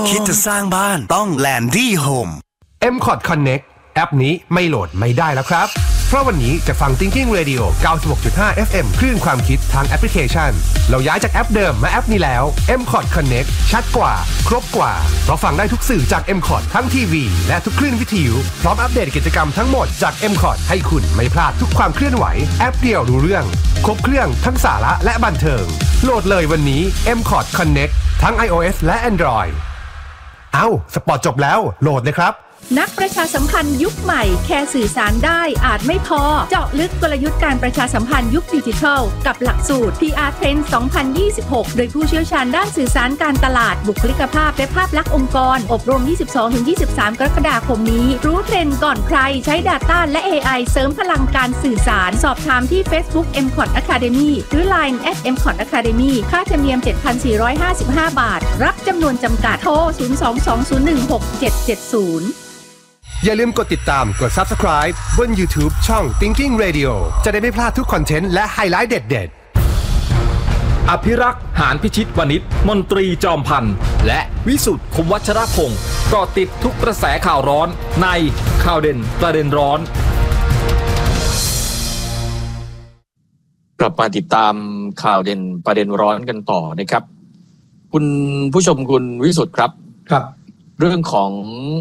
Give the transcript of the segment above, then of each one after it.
คิดจะสร้างบ้านต้อง Landy Home MCOT Connect แอปนี้ไม่โหลดไม่ได้แล้วครับเพราะวันนี้จะฟัง Thinking Radio 96.5 FM คลื่นความคิดทางแอปพลิเคชันเราย้ายจากแอปเดิมมาแอปนี้แล้ว MCOT Connect ชัดกว่าครบกว่าเพราะฟังได้ทุกสื่อจาก MCOT ทั้งทีวีและทุกคลื่นวิทยุพร้อมอัปเดตกิจกรรมทั้งหมดจาก MCOT ให้คุณไม่พลาดทุกความเคลื่อนไหวแอปเดียวรู้เรื่องครบเครื่องทั้งสาระและบันเทิงโหลดเลยวันนี้ MCOT Connect ทั้ง iOS และ Android สปอร์ตจบแล้วโหลดเลยครับนักประชาสัมพันธ์ยุคใหม่แค่สื่อสารได้อาจไม่พอเจาะลึกกลยุทธ์การประชาสัมพันธ์ยุคดิจิทัลกับหลักสูตร PR Trend 2026 โดยผู้เชี่ยวชาญด้านสื่อสารการตลาดบุคลิกภาพและภาพลักษณ์องค์กรอบรม 22-23 กรกฎาคมนี้รู้เทรนด์ก่อนใครใช้ Data และ AI เสริมพลังการสื่อสารสอบถามที่ Facebook MCOT Academy หรือ Line @MCOT Academy ค่าธรรมเนียม 7,455 บาทรับจำนวนจำกัดโทร 02-2016-770 อย่าลืมกดติดตามกด Subscribe บน YouTube ช่อง Thinking Radio จะได้ไม่พลาดทุกคอนเทนต์และไฮไลท์เด็ดๆอภิรักษ์หานพิชิตวณิชมนตรีจอมพันธ์และวิสุทธิ์คมวัชรพงศ์เกาะติดทุกกระแสข่าวร้อนในข่าวเด่นประเด็นร้อนกลับมาติดตามข่าวเด่นประเด็นร้อนกันต่อนะครับคุณผู้ชมคุณวิสุทธิ์ครับเรื่องของ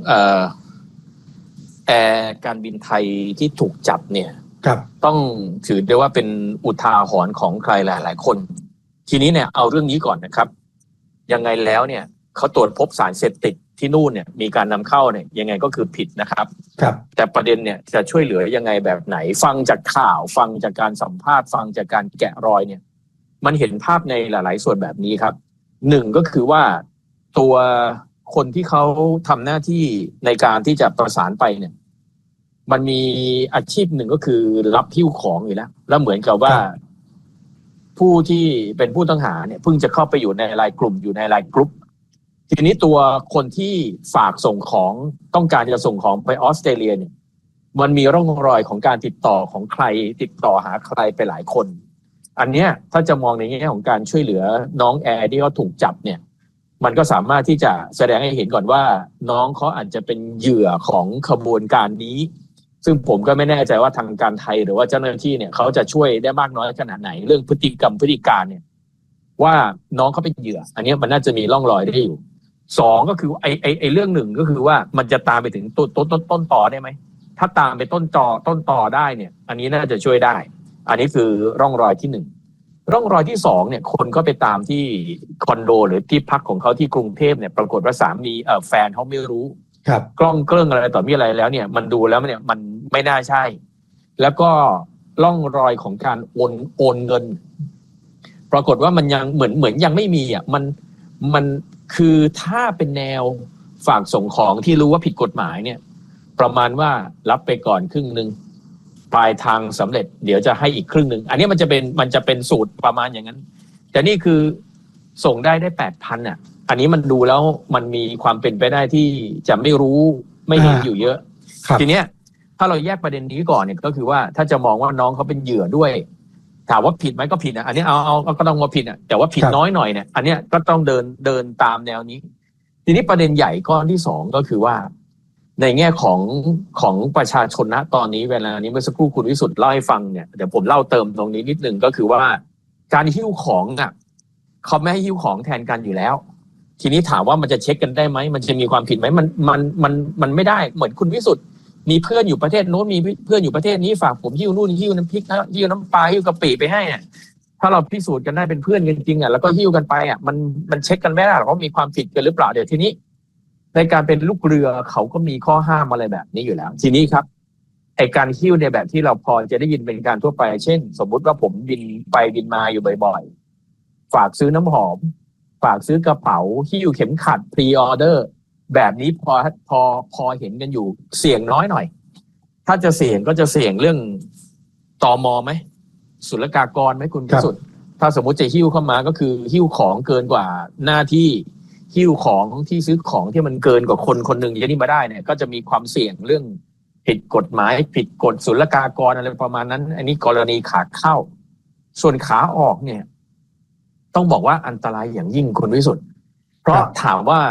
แอร์การบินไทยที่ถูกจับเนี่ยต้องถือได้ว่าเป็นอุทาหรณ์ของใครหลายๆคนทีนี้เนี่ยเอาเรื่องนี้ก่อนนะครับยังไงแล้วเนี่ยเขาตรวจพบสารเสพติดที่นู่นเนี่ยมีการนำเข้าเนี่ยยังไงก็คือผิดนะครับแต่ประเด็นเนี่ยจะช่วยเหลือยังไงแบบไหนฟังจากข่าวฟังจากการสัมภาษณ์ฟังจากการแกะรอยเนี่ยมันเห็นภาพในหลายๆส่วนแบบนี้ครับหนึ่งก็คือว่าตัวคนที่เขาทำหน้าที่ในการที่จะประสานไปเนี่ยมันมีอาชีพหนึ่งก็คือรับหิ้วของอยู่แล้วเหมือนกับว่าผู้ที่เป็นผู้ต้องหาเนี่ยเพิ่งจะเข้าไปอยู่ในไลน์กลุ่มอยู่ในไลน์กรุ๊ปทีนี้ตัวคนที่ฝากส่งของต้องการจะส่งของไปออสเตรเลียเนี่ยมันมีร่องรอยของการติดต่อของใครติดต่อหาใครไปหลายคนอันเนี้ยถ้าจะมองในแง่ของการช่วยเหลือน้องแอร์ที่เขาถูกจับเนี่ยมันก็สามารถที่จะแสดงให้เห็นก่อนว่าน้องเขาอาจจะเป็นเหยื่อของขบวนการนี้ซึ่งผมก็ไม่แน่ใจว่าทางการไทยหรือว่าเจ้าหน้าที่เนี่ยเขาจะช่วยได้มากน้อยขนาดไหนเรื่องพฤติกรรมพฤติการเนี่ยว่าน้องเขาเป็นเหยื่ออันนี้มันน่าจะมีร่องรอยได้อยู่สองก็คือไอเรื่องหนึ่งก็คือว่ามันจะตามไปถึงต้นต่อได้ไหมถ้าตามไปต้นต่อได้เนี่ยอันนี้น่าจะช่วยได้อันนี้คือร่องรอยที่หนึ่งร่องรอยที่สองเนี่ยคนก็ไปตามที่คอนโดหรือที่พักของเขาที่กรุงเทพเนี่ยปรากฏว่าสามีแฟนเขาไม่รู้กล้องเกลื่อนอะไรต่อมีอะไรแล้วเนี่ยมันดูแล้วเนี่ยมันไม่น่าใช่แล้วก็ร่องรอยของการโอนเงินปรากฏว่ามันยังเหมือนยังไม่มีอ่ะมันคือถ้าเป็นแนวฝากส่งของที่รู้ว่าผิดกฎหมายเนี่ยประมาณว่ารับไปก่อนครึ่งนึงปลายทางสำเร็จเดี๋ยวจะให้อีกครึ่งนึงอันนี้มันจะเป็นสูตรประมาณอย่างนั้นแต่นี่คือส่งได้ 8,000 อ่ะอันนี้มันดูแล้วมันมีความเป็นไปได้ที่จะไม่รู้ไม่เห็นอยู่เยอะทีเนี้ยถ้าเราแยกประเด็นนี้ก่อนเนี่ยก็คือว่าถ้าจะมองว่าน้องเขาเป็นเหยื่อด้วยถามว่าผิดไหมก็ผิดนะอันนี้เอาก็ต้องว่าผิดอ่ะแต่ว่าผิดน้อยหน่อยเนี่ยอันเนี้ยก็ต้องเดินตามแนวนี้ทีนี้ประเด็นใหญ่ก้อนที่สองก็คือว่าในแง่ของประชาชนนะตอนนี้เวลานี้เมื่อสักครู่คุณวิสุทธิ์เล่าให้ฟังเนี่ยเดี๋ยวผมเล่าเติมตรงนี้นิดนึงก็คือว่าการหิ้วของอ่ะเขาไม่ให้หิ้วของแทนกันอยู่แล้วทีนี้ถามว่ามันจะเช็คกันได้ไหมมันจะมีความผิดไหมมันไม่ได้เหมือนคุณวิสุทธิ์มีเพื่อนอยู่ประเทศโน้นมีเพื่อนอยู่ประเทศนี้ฝากผมหิ้วนู่นหิ้วน้ำพริกหิ้วน้ำปลาหิ้วกะปิไปให้อ่ะถ้าเราพิสูจน์กันได้เป็นเพื่อนกันจริงอ่ะแล้วก็หิ้วกันไปอ่ะมันเช็คกันไม่ได้หรอกว่ามีความผิดกันหรือเปล่าเดี๋ยวทีนี้ในการเป็นลูกเรือเขาก็มีข้อห้ามอะไรแบบนี้อยู่แล้วทีนี้ครับไอการหิ้วในแบบที่เราพอจะได้ยินเป็นการทั่วไปเช่นสมมุติว่าผมบินไปบินมาอยู่บ่อยๆฝากซื้อน้ำหอมฝากซื้อกระเป๋าหิ้วเข็มขัดพรีออเดอร์แบบนี้พอเห็นกันอยู่เสี่ยงน้อยหน่อยถ้าจะเสี่ยงก็จะเสี่ยงเรื่องตม.ไหมศุลกากรไหมคุณพิสุทธิ์ถ้าสมมุติจะหิ้วเข้ามาก็คือหิ้วของเกินกว่าหน้าที่หิ้วของที่ซื้อของที่มันเกินกว่าคนหนึ่งจะนี่มาได้เนี่ยก็จะมีความเสี่ยงเรื่องผิดกฎหมายผิดกฎศุลกากรอะไรประมาณนั้นอันนี้กรณีขาเข้าส่วนขาออกเนี่ยต้องบอกว่าอันตรายอย่างยิ่งคุณวิสุทธิ์เพราะถามว่า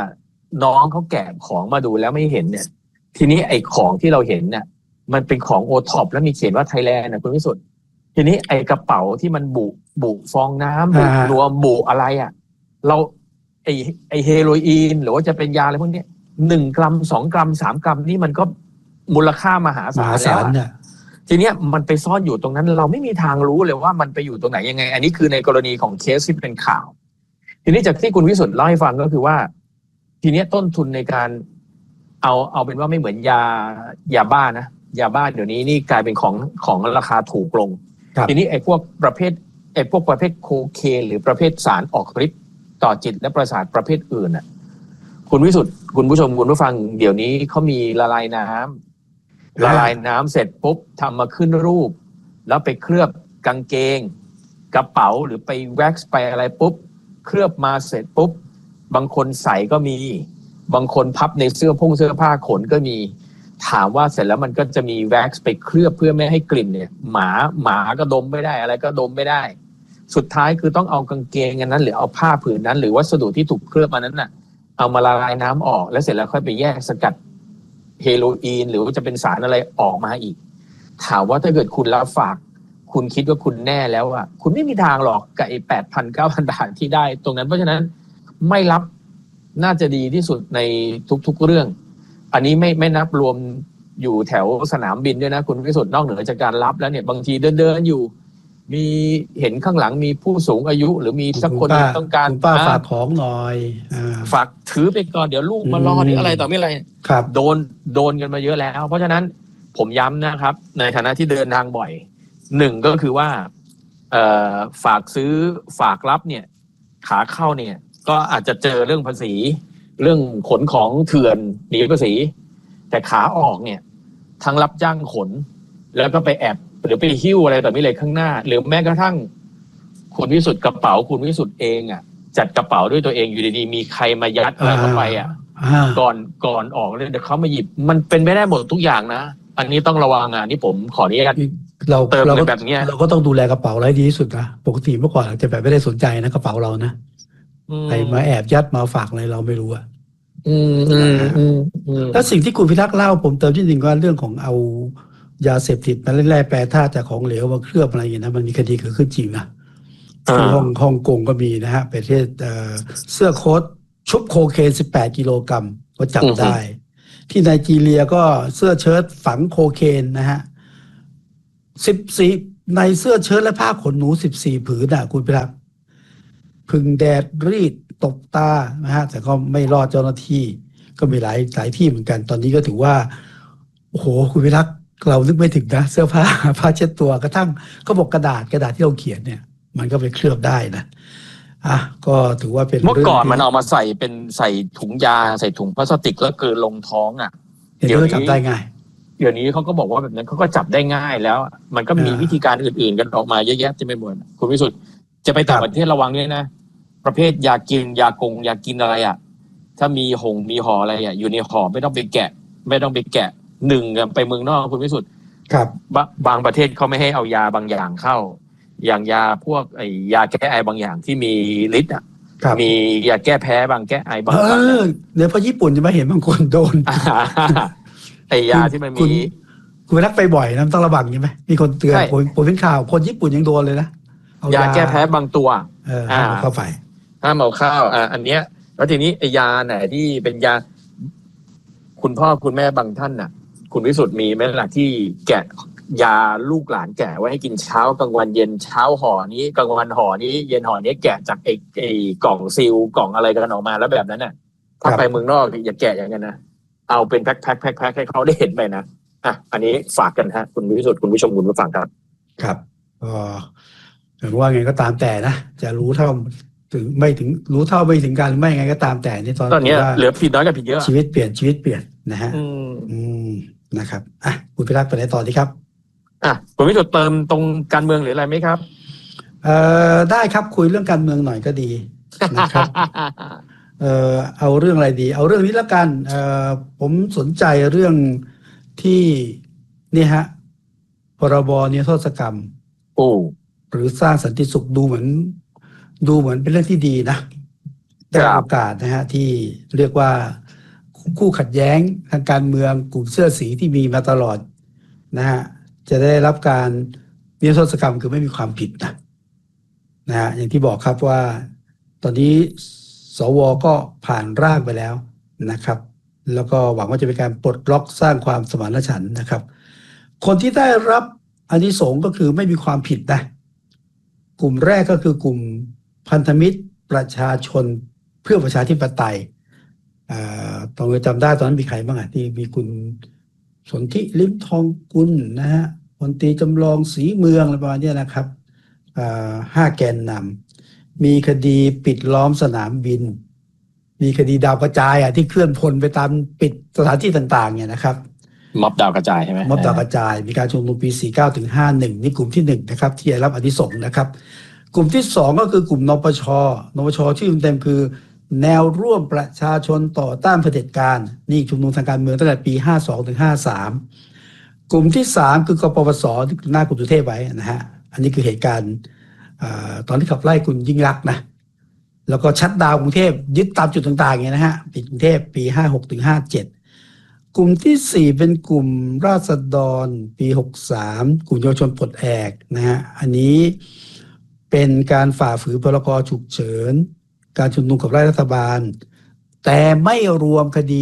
น้องเขาแกะของมาดูแล้วไม่เห็นเนี่ยทีนี้ไอ้ของที่เราเห็นเนี่ยมันเป็นของโอท็อปแล้วมีเขียนว่าไทยแลนด์นะคุณวิสุทธิ์ทีนี้ไอ้กระเป๋าที่มันบุฟองน้ำบุรวมบุอะไรอ่ะเราไอ้เฮโรอีนหรือว่าจะเป็นยาอะไรพวกนี้1 กรัม 2 กรัม 3 กรัมนี่มันก็มูลค่ามหาศาลแล้วทีเนี้ยมันไปซ่อนอยู่ตรงนั้นเราไม่มีทางรู้เลยว่ามันไปอยู่ตรงไหนยังไงอันนี้คือในกรณีของเคสที่เป็นข่าวทีนี้จากที่คุณวิสุทธิ์เล่าให้ฟังก็คือว่าทีนี้ต้นทุนในการเอาเป็นว่าไม่เหมือนยาบ้านะยาบ้าเดี๋ยวนี้นี่กลายเป็นของราคาถูกลงทีนี้ไอ้พวกประเภทโคเคนหรือประเภทสารออกฤทธิ์ต่อจิตและประสาทประเภทอื่นน่ะคุณวิสุทธิ์คุณผู้ชมคุณผู้ฟังเดี๋ยวนี้เขามีละลายน้ำเสร็จปุ๊บทำมาขึ้นรูปแล้วไปเคลือบกางเกงกระเป๋าหรือไปแว็กซ์ไปอะไรปุ๊บเคลือบมาเสร็จปุ๊บบางคนใส่ก็มีบางคนพับในเสื้อผ้าขนก็มีถามว่าเสร็จแล้วมันก็จะมีแว็กซ์ไปเคลือบเพื่อไม่ให้กลิ่นเนี่ยหมาก็ดมไม่ได้อะไรก็ดมไม่ได้สุดท้ายคือต้องเอากางเกงนั้นหรือเอาผ้าผืนนั้นหรือวัสดุที่ถูกเคลือบมานั้นน่ะเอามาละลายน้ำออกแล้วเสร็จแล้วค่อยไปแยกสกัดเฮโรอีนหรือว่าจะเป็นสารอะไรออกมาอีกถามว่าถ้าเกิดคุณรับฝากคุณคิดว่าคุณแน่แล้วอ่ะคุณไม่มีทางหรอกกับไอ้ 8,000-9,000 บาทที่ได้ตรงนั้นเพราะฉะนั้นไม่รับน่าจะดีที่สุดในทุกๆเรื่องอันนี้ไม่นับรวมอยู่แถวสนามบินด้วยนะคุณวิสุทธิ์นอกเหนือจากการรับแล้วเนี่ยบางทีเดินอยู่มีเห็นข้างหลังมีผู้สูงอายุหรือมีสักคนต้องการป้าฝากของหน่อยฝากถือไปก่อนเดี๋ยวลูกมารอหรืออะไรต่อไม่อะไรโดนกันมาเยอะแล้วเพราะฉะนั้นผมย้ำนะครับในฐานะที่เดินทางบ่อย1ก็คือว่าฝากซื้อฝากรับเนี่ยขาเข้าเนี่ยก็อาจจะเจอเรื่องภาษีเรื่องขนของเถื่อนหนีภาษีแต่ขาออกเนี่ยทั้งรับจ้างขนแล้วก็ไปแอบหรือไปหิ้วอะไรแต่ไม่เลยข้างหน้าหรือแม้กระทั่งคุณวิสุทธิ์กระเป๋าคุณวิสุทธิ์เองอ่ะจัดกระเป๋าด้วยตัวเองอยู่ดีๆมีใครมายัดอะไรเข้าไปอ่ะก่อนออกเลยเดี๋ยวเขามาหยิบมันเป็นไม่ได้หมดทุกอย่างนะอันนี้ต้องระวังนี่ผมขออนุญาตเราเติมแบบนี้เราก็ต้องดูแลกระเป๋าให้ดีที่สุดนะปกติเมื่อก่อนจะแบบไม่ได้สนใจนะกระเป๋าเรานะใครมาแอบยัดมาฝากอะไรเราไม่รู้อ่ะแล้วสิ่งที่คุณพิทักษ์เล่าผมเติมนิดนึงว่าเรื่องของเอายาเสพติดมาแร่แปรธาตุจากของเหลวมาเคลือบอะไรอย่างนี้นะมันมีคดีเกิดขึ้นจริงนะที่ฮ่องกงก็มีนะฮะประเทศเสื้อโค้ทชุบโคเคน18 กิโลกรัมก็จับได้ที่ไนจีเรียก็เสื้อเชิ้ตฝังโคเคนนะฮะ14ในเสื้อเชิ้ตและผ้าขนหนู14 ผืนน่ะคุณพิทักษ์พึ่งแดดรีดตบตานะฮะแต่ก็ไม่รอดเจ้าหน้าที่ก็มีหลายที่เหมือนกันตอนนี้ก็ถือว่าโอ้โหคุณพิทักษ์เรานึกไม่ถึงนะเสื้อผ้าเช็ดตัวกระทั่งก็บอกกระดาษที่เราเขียนเนี่ยมันก็ไปเคลือบได้นะก็ถือว่าเป็นเมื่อก่อนมันเอามาใส่ถุงยาใส่ถุงพลาสติกแล้วเกินลงท้องเดี๋ยวนี้จับได้ง่ายเดี๋ยวนี้เขาก็บอกว่าแบบนั้นเขาก็จับได้ง่ายแล้วมันก็มีวิธีการอื่นๆกันออกมาเยอะแยะจะไม่หมดคุณวิสุทธิ์จะไปต่างประเทศระวังด้วยนะประเภทยากินยกินอะไรถ้ามีห่ออะไรอยู่ในห่อไม่ต้องไปแกะ1ไปเมืองนอกคุณวิสุทธิ์ครับบางประเทศเขาไม่ให้เอายาบางอย่างเข้าอย่างยาพวกยาแก้ไอบางอย่างที่มีฤทธิ์มียาแก้แพ้บางแก้ไอบางเดี๋ยวพอญี่ปุ่นจะมาเห็นบางคนโดนยาที่มันมีคุณรักไปบ่อยนะต้องระวังใช่ไหมมีคนเตือนผมเป็นข่าวคนญี่ปุ่นยังโดนเลยนะยาแก้แพ้บางตัวห้ามเข้าไปห้ามเอาเข้าอันเนี้ยแล้วทีนี้ยาไหนที่เป็นยาคุณพ่อคุณแม่บางท่านคุณวิสุทธิ์มีไหมล่ะที่แกะยาลูกหลานแกะไว้ให้กินเช้ากลางวันเย็นเช้าห่อนี้กลางวันห่อนี้เย็นห่อนี้แกะจากไอ้กล่องซีลกล่องอะไรกันออกมาแล้วแบบนั้นถ้าไปเมืองนอกอย่าแกะอย่างนั้นนะเอาเป็นแพ็คให้เขาได้เห็นไปนะอันนี้ฝากกันฮะคุณวิสุทธิ์คุณผู้ชมคุณผู้ฟังครับครับถึงว่าไงก็ตามแต่นะจะรู้เท่าถึงไม่ถึงรู้เท่าไม่ถึงการไม่ไงก็ตามแต่ในตอนนี้เหลือผิดน้อยกับผิดเยอะชีวิตเปลี่ยนนะฮะนะครับคุณพิรักษ์ไปไหนต่อดีครับคุณวิสุทธิ์เติมตรงการเมืองหรืออะไรไหมครับได้ครับคุยเรื่องการเมืองหน่อยก็ดีนะครับเอาเรื่องอะไรดีเอาเรื่องนี้ละกันผมสนใจเรื่องที่นี่ฮะพรบนิรโทษกรรมหรือสร้างสันติสุขดูเหมือนเป็นเรื่องที่ดีนะแต่โอกาสนะฮะที่เรียกว่าคู่ขัดแย้งทางการเมืองกลุ่มเสื้อสีที่มีมาตลอดนะฮะจะได้รับการนิรโทษกรรมคือไม่มีความผิดนะฮะอย่างที่บอกครับว่าตอนนี้สวก็ผ่านร่างไปแล้วนะครับแล้วก็หวังว่าจะเป็นการปลดล็อกสร้างความสมานฉันท์นะครับคนที่ได้รับอานิสงส์ก็คือไม่มีความผิดนะกลุ่มแรกก็คือกลุ่มพันธมิตรประชาชนเพื่อประชาธิปไตยต้องจำได้ตอนนั้นมีใครบ้างที่มีคุณสนธิลิ้มทองกุลนะฮะพลตรีจำลองศรีเมืองอะไรประมาณนี้นะครับ5 แกนนำมีคดีปิดล้อมสนามบินมีคดีดาวกระจายที่เคลื่อนพลไปตามปิดสถานที่ต่างๆเนี่ยนะครับม็อบดาวกระจายใช่ไหมม็อบดาวกระจายมีการชุมนุมปี49ถึง51นี่กลุ่มที่1นะครับที่ได้รับอานิสงส์นะครับกลุ่มที่2ก็คือกลุ่มนปชชื่อเต็มคือแนวร่วมประชาชนต่อต้านเผด็จการนี่ชุมนุมทางการเมืองตั้งแต่ปี52ถึง53กลุ่มที่3คือกปปสที่หน้าคุณสุเทพไว้นะฮะอันนี้คือเหตุการณ์ตอนที่ขับไล่คุณยิ่งลักษณ์นะแล้วก็ชัตดาวน์กรุงเทพยึดตามจุดต่างๆอย่างนี้นะฮะปิดกรุงเทพปี56ถึง57กลุ่มที่4เป็นกลุ่มราษฎรปี63กลุ่มเยาวชนปลดแอกนะฮะอันนี้เป็นการฝ่าฝืนพรกฉุกเฉินการชุมนุมขับไล่รัฐบาลแต่ไม่รวมคดี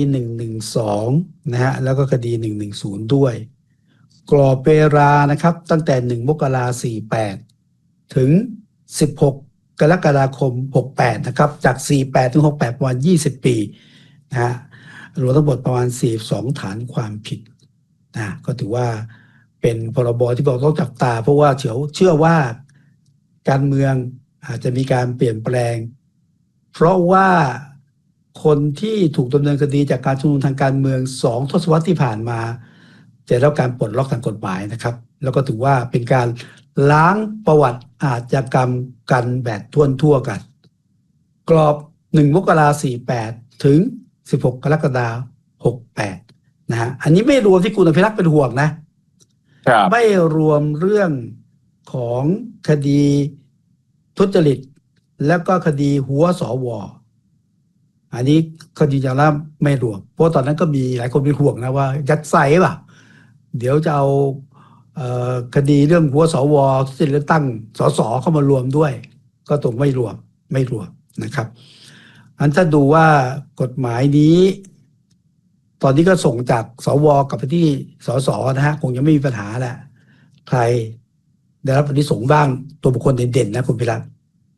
112นะฮะแล้วก็คดี110ด้วยกรอบเวลานะครับตั้งแต่1 มกราคม 48ถึง16 กรกฎาคม 68นะครับจาก48ถึง68ประมาณ20 ปีนะฮะรวมทั้งหมดประมาณ42ฐานความผิดนะก็ถือว่าเป็นพรบที่บอกต้องจับตาเพราะว่าเชื่อว่าการเมืองอาจจะมีการเปลี่ยนแปลงเพราะว่าคนที่ถูกดำเนินคดีจากการชุมนุมทางการเมือง2 ทศวรรษที่ผ่านมาจะได้รับการปลดล็อกทางกฎหมายนะครับแล้วก็ถือว่าเป็นการล้างประวัติอาชญากรรมกันแบบทั่วกันกรอบ1 มกราคม 48ถึง16 กรกฎาคม 68นะฮะอันนี้ไม่รวมที่คุณอภิรักษ์เป็นห่วงนะไม่รวมเรื่องของคดีทุจริตแล้วก็คดีหัวสวอันนี้คดีจำแล้วไม่รวมเพราะตอนนั้นก็มีหลายคนเป็นห่วงนะว่ายัดไส้ป่ะเดี๋ยวจะเอาคดีเรื่องหัวสวที่จะเลือกตั้งสสเข้ามารวมด้วยก็ตรงไม่รวมนะครับอันถ้าดูว่ากฎหมายนี้ตอนนี้ก็ส่งจากสวกลับไปที่สสนะฮะคงยังไม่มีปัญหาแหละใครได้รับอานิสงส์บ้างตัวบุคคลเด่นๆนะคุณพิรัตน์